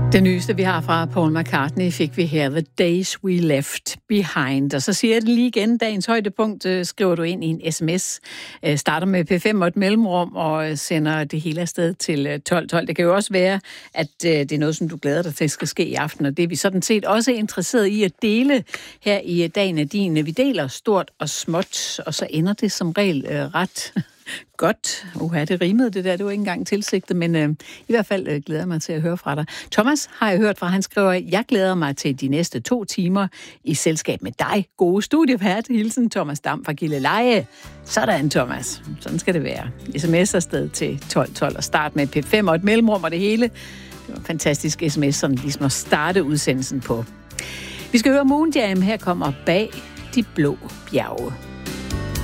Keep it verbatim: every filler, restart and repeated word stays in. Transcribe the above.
Det nyeste, vi har fra Paul McCartney, fik vi her, The Days We Left Behind. Og så siger jeg det lige igen, dagens højdepunkt skriver du ind i en sms, starter med P fem og et mellemrum og sender det hele afsted til tolv tolv. Det kan jo også være, at det er noget, som du glæder dig til skal ske i aften, og det er vi sådan set også interesseret i at dele her i Dagen af din. Vi deler stort og småt, og så ender det som regel ret godt. Uha, det rimede det der, det var ikke engang tilsigtet, men øh, i hvert fald øh, glæder jeg mig til at høre fra dig. Thomas har jeg hørt fra, han skriver, jeg glæder mig til de næste to timer i selskab med dig. Gode studievært. Hilsen Thomas Dam fra Gilleleje. Sådan, Thomas. Sådan skal det være. sms afsted til tolv tolv og start med P fem og et mellemrum og det hele. Det var en fantastisk sms, sådan ligesom at starte udsendelsen på. Vi skal høre Moon Jam. Her kommer Bag de blå bjerge.